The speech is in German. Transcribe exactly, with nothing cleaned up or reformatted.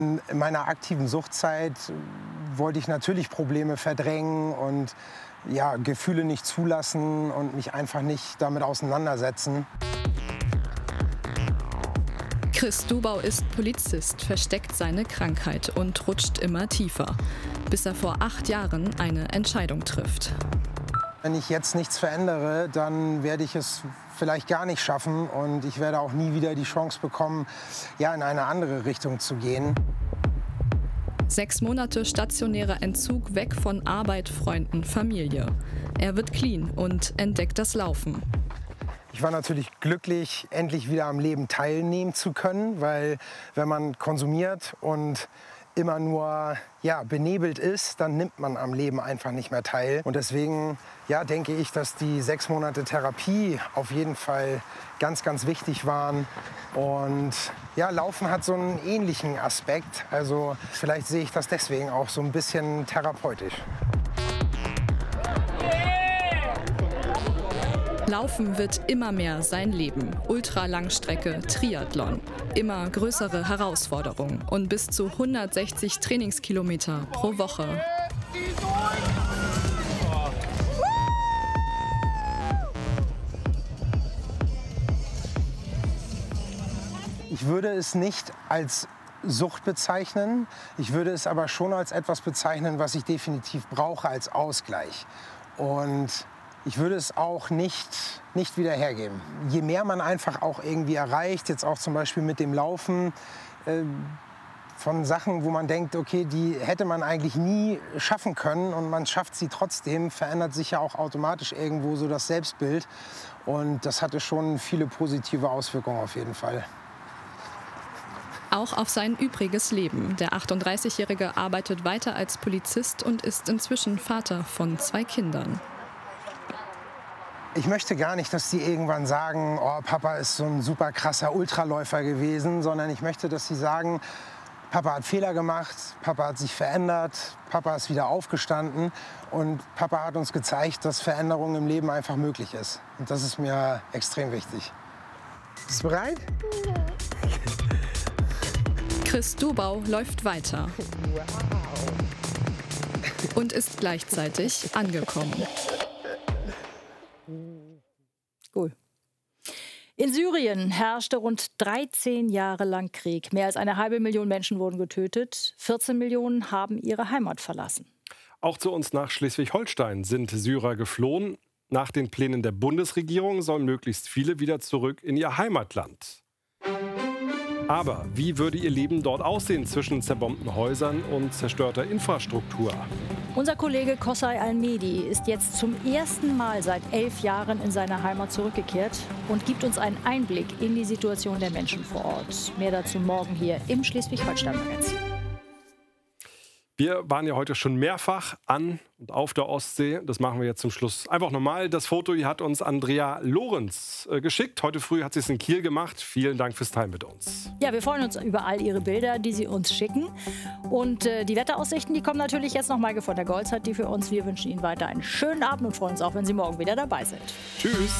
In meiner aktiven Suchtzeit wollte ich natürlich Probleme verdrängen und ja, Gefühle nicht zulassen und mich einfach nicht damit auseinandersetzen. Chris Dubau ist Polizist, versteckt seine Krankheit und rutscht immer tiefer, bis er vor acht Jahren eine Entscheidung trifft. Wenn ich jetzt nichts verändere, dann werde ich es vielleicht gar nicht schaffen und ich werde auch nie wieder die Chance bekommen, ja, in eine andere Richtung zu gehen. Sechs Monate stationärer Entzug, weg von Arbeit, Freunden, Familie. Er wird clean und entdeckt das Laufen. Ich war natürlich glücklich, endlich wieder am Leben teilnehmen zu können, weil wenn man konsumiert und immer nur ja, benebelt ist, dann nimmt man am Leben einfach nicht mehr teil. Und deswegen ja, denke ich, dass die sechs Monate Therapie auf jeden Fall ganz, ganz wichtig waren. Und ja, Laufen hat so einen ähnlichen Aspekt. Also vielleicht sehe ich das deswegen auch so ein bisschen therapeutisch. Laufen wird immer mehr sein Leben. Ultralangstrecke, Triathlon. Immer größere Herausforderungen und bis zu hundertsechzig Trainingskilometer pro Woche. Ich würde es nicht als Sucht bezeichnen. Ich würde es aber schon als etwas bezeichnen, was ich definitiv brauche als Ausgleich. Und ich würde es auch nicht, nicht wieder hergeben. Je mehr man einfach auch irgendwie erreicht, jetzt auch zum Beispiel mit dem Laufen, äh, von Sachen, wo man denkt, okay, die hätte man eigentlich nie schaffen können und man schafft sie trotzdem, verändert sich ja auch automatisch irgendwo so das Selbstbild. Und das hatte schon viele positive Auswirkungen auf jeden Fall. Auch auf sein übriges Leben. Der achtunddreißigjährige arbeitet weiter als Polizist und ist inzwischen Vater von zwei Kindern. Ich möchte gar nicht, dass die irgendwann sagen, oh, Papa ist so ein super krasser Ultraläufer gewesen, sondern ich möchte, dass sie sagen, Papa hat Fehler gemacht, Papa hat sich verändert, Papa ist wieder aufgestanden und Papa hat uns gezeigt, dass Veränderung im Leben einfach möglich ist. Und das ist mir extrem wichtig. Bist du bereit? Chris Dubau läuft weiter und ist gleichzeitig angekommen. Cool. In Syrien herrschte rund dreizehn Jahre lang Krieg. Mehr als eine halbe Million Menschen wurden getötet. vierzehn Millionen haben ihre Heimat verlassen. Auch zu uns nach Schleswig-Holstein sind Syrer geflohen. Nach den Plänen der Bundesregierung sollen möglichst viele wieder zurück in ihr Heimatland. Aber wie würde ihr Leben dort aussehen zwischen zerbombten Häusern und zerstörter Infrastruktur? Unser Kollege Kossay Al-Mehdi ist jetzt zum ersten Mal seit elf Jahren in seine Heimat zurückgekehrt und gibt uns einen Einblick in die Situation der Menschen vor Ort. Mehr dazu morgen hier im Schleswig-Holstein-Magazin. Wir waren ja heute schon mehrfach an und auf der Ostsee. Das machen wir jetzt zum Schluss einfach nochmal. Das Foto hier hat uns Andrea Lorenz äh, geschickt. Heute früh hat sie es in Kiel gemacht. Vielen Dank fürs Teilen mit uns. Ja, wir freuen uns über all Ihre Bilder, die Sie uns schicken. Und äh, die Wetteraussichten, die kommen natürlich jetzt noch Maike von der Goltz hat die für uns. Wir wünschen Ihnen weiter einen schönen Abend und freuen uns auch, wenn Sie morgen wieder dabei sind. Tschüss.